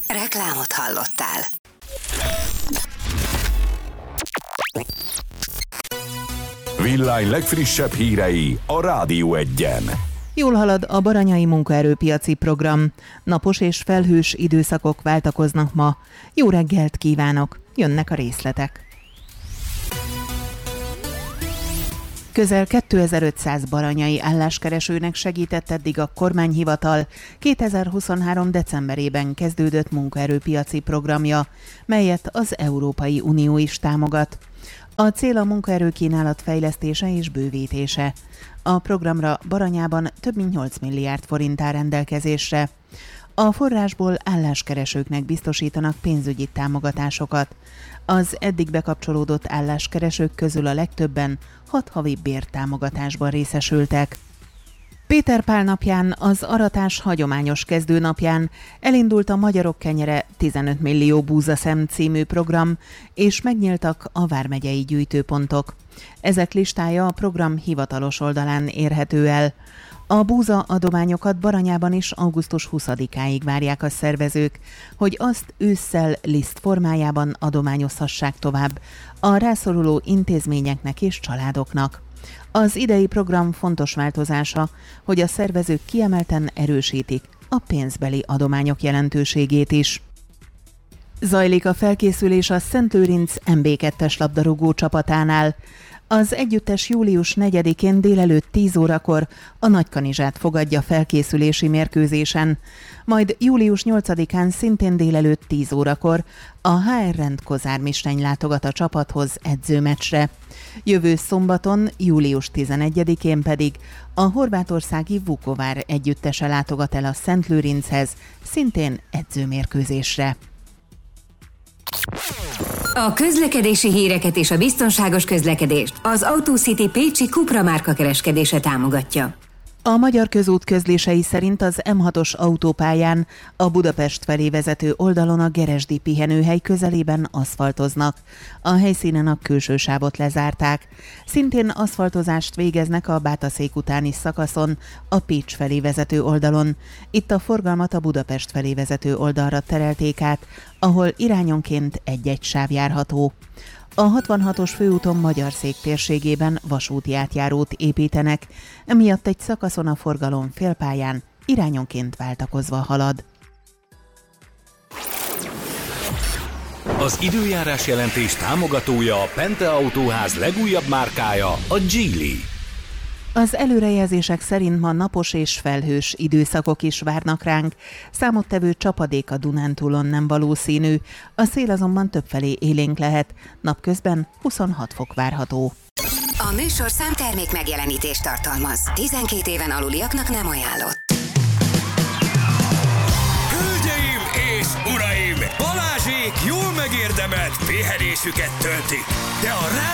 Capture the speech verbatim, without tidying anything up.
Reklámot hallottál. Villány legfrissebb hírei a Rádió Egyen. Jól halad a baranyai munkaerőpiaci program. Napos és felhős időszakok váltakoznak ma. Jó reggelt kívánok! Jönnek a részletek. Közel kétezer-ötszáz baranyai álláskeresőnek segített eddig a kormányhivatal kétezer-huszonhárom. decemberében kezdődött munkaerőpiaci programja, melyet az Európai Unió is támogat. A cél a munkaerőkínálat fejlesztése és bővítése. A programra Baranyában több mint nyolc milliárd forint áll rendelkezésre. A forrásból álláskeresőknek biztosítanak pénzügyi támogatásokat. Az eddig bekapcsolódott álláskeresők közül a legtöbben hat havi bértámogatásban részesültek. Péter Pál napján, az aratás hagyományos kezdőnapján elindult a Magyarok Kenyere tizenöt millió búzaszem című program, és megnyíltak a vármegyei gyűjtőpontok. Ezek listája a program hivatalos oldalán érhető el. A búza adományokat Baranyában is augusztus huszadikáig várják a szervezők, hogy azt ősszel liszt formájában adományozhassák tovább a rászoruló intézményeknek és családoknak. Az idei program fontos változása, hogy a szervezők kiemelten erősítik a pénzbeli adományok jelentőségét is. Zajlik a felkészülés a Szentlőrinc em bé kettes labdarúgó csapatánál. Az együttes július negyedikén délelőtt tíz órakor a Nagykanizsát fogadja felkészülési mérkőzésen, majd július nyolcadikán szintén délelőtt tíz órakor a há er Rend Kozármisteny látogat a csapathoz edzőmeccsre. Jövő szombaton, július tizenegyedikén pedig a horvátországi Vukovár együttese látogat el a Szentlőrinchez, szintén edzőmérkőzésre. A közlekedési híreket és a biztonságos közlekedést az AutoCity pécsi Cupra márka kereskedése támogatja. A Magyar Közút közlései szerint az em hatos autópályán a Budapest felé vezető oldalon a Geresdi pihenőhely közelében aszfaltoznak. A helyszínen a külső sávot lezárták. Szintén aszfaltozást végeznek a Bátaszék utáni szakaszon, a Pécs felé vezető oldalon. Itt a forgalmat a Budapest felé vezető oldalra terelték át, ahol irányonként egy-egy sáv járható. A hatvanhatos főúton Magyarszék térségében vasúti átjárót építenek, emiatt egy szakaszon a forgalom félpályán irányonként váltakozva halad. Az időjárás jelentés támogatója a Pente Autóház legújabb márkája, a Geely. Az előrejelzések szerint ma napos és felhős időszakok is várnak ránk, számottevő csapadék a Dunántúlon nem valószínű, a szél azonban többfelé élénk lehet, napközben huszonhat fok várható. A műsor számtermék megjelenítést tartalmaz. tizenkét éven aluliaknak nem ajánlott. Hölgyeim és uraim! Balázsék jól megérdemelt pihenésüket töltik, de a